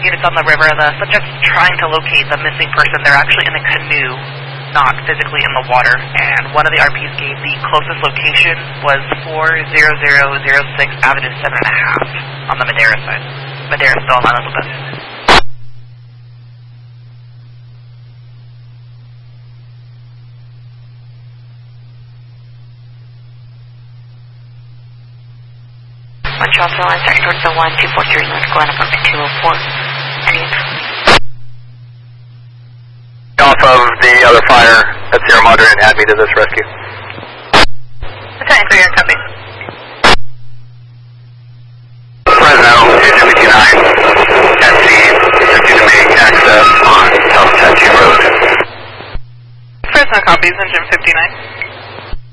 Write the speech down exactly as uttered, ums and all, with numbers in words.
units on the river. The subject's trying to locate the missing person. They're actually in a canoe, not physically in the water. And one of the R Ps gave the closest location was four zero zero zero six Avenue seven and a half on the Madera side. Madera still on Elizabeth. One Charles Airlines, starting towards the one two four three, let's go on up to two oh four. Any off of the other fire at Sierra Madre and add me to this rescue. Okay, clear, copy. Fresno, two fifty-nine, at scene, looking to make access on South Tattoo Road. Fresno copies, engine fifty-nine.